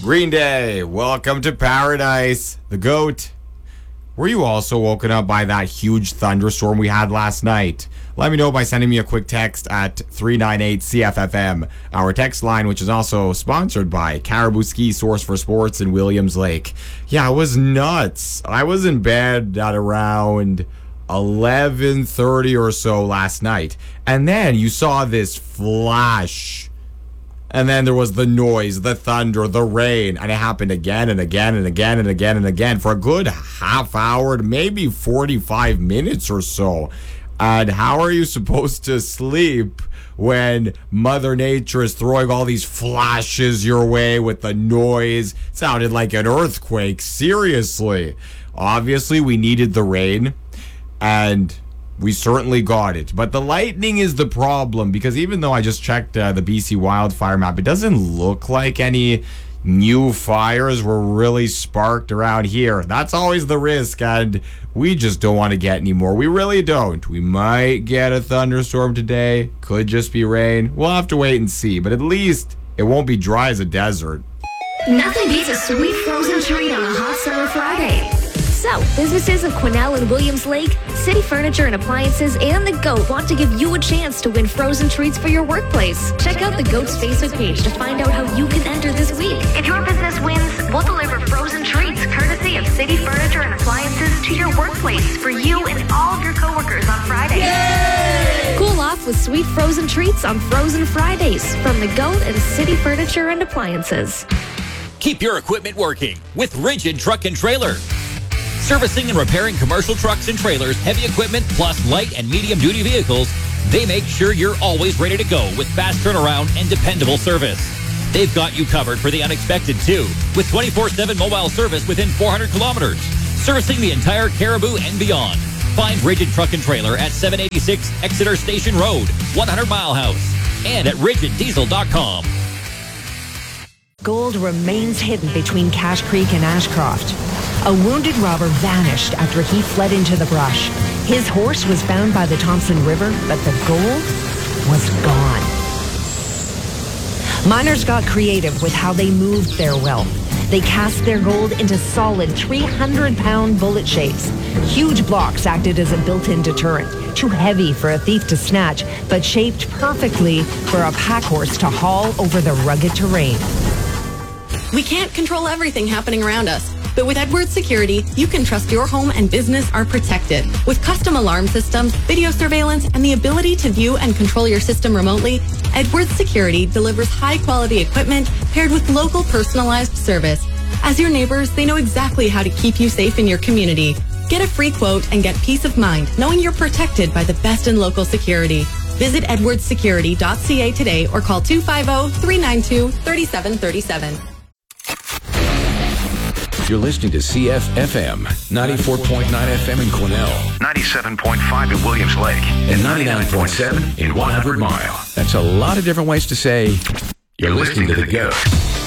Green Day, welcome to paradise. The GOAT. Were you also woken up by that huge thunderstorm we had last night? Let me know by sending me a quick text at 398-CFFM. Our text line, which is also sponsored by Caribou Ski Source for Sports in Williams Lake. Yeah, it was nuts. I was in bed at around 11:30 or so last night. And then you saw this flash. And then there was the noise, the thunder, the rain, and it happened again and again and again and again and again for a good half hour, maybe 45 minutes or so. And how are you supposed to sleep when Mother Nature is throwing all these flashes your way with the noise? It sounded like an earthquake, seriously. Obviously, we needed the rain, and we certainly got it. But the lightning is the problem, because even though I just checked the BC wildfire map, it doesn't look like any new fires were really sparked around here. That's always the risk, and we just don't want to get any more. We really don't. We might get a thunderstorm today. Could just be rain. We'll have to wait and see, but at least it won't be dry as a desert. Nothing beats a sweet frozen treat on a hot summer Friday. So, businesses of Quesnel and Williams Lake, City Furniture and Appliances, and The GOAT want to give you a chance to win frozen treats for your workplace. Check out The GOAT's Facebook page to find out how you can enter this week. If your business wins, we'll deliver frozen treats courtesy of City Furniture and Appliances to your workplace for you and all of your coworkers on Friday. Yay! Cool off with sweet frozen treats on Frozen Fridays from The GOAT and City Furniture and Appliances. Keep your equipment working with Rigid Truck and Trailer. Servicing and repairing commercial trucks and trailers, heavy equipment, plus light and medium duty vehicles, they make sure you're always ready to go with fast turnaround and dependable service. They've got you covered for the unexpected too, with 24/7 mobile service within 400 kilometers, servicing the entire Caribou and beyond. Find Rigid Truck and Trailer at 786 Exeter Station Road, 100 Mile House, and at rigiddiesel.com. Gold remains hidden between Cache Creek and Ashcroft. A wounded robber vanished after he fled into the brush. His horse was found by the Thompson River, but the gold was gone. Miners got creative with how they moved their wealth. They cast their gold into solid 300-pound bullet shapes. Huge blocks acted as a built-in deterrent. Too heavy for a thief to snatch, but shaped perfectly for a pack horse to haul over the rugged terrain. We can't control everything happening around us. But with Edwards Security, you can trust your home and business are protected. With custom alarm systems, video surveillance, and the ability to view and control your system remotely, Edwards Security delivers high-quality equipment paired with local personalized service. As your neighbors, they know exactly how to keep you safe in your community. Get a free quote and get peace of mind knowing you're protected by the best in local security. Visit edwardssecurity.ca today or call 250-392-3737. You're listening to CFFM, 94.9 FM in Quesnel, 97.5 in Williams Lake, and 99.7 in 100 Mile. That's a lot of different ways to say you're listening to The GOAT.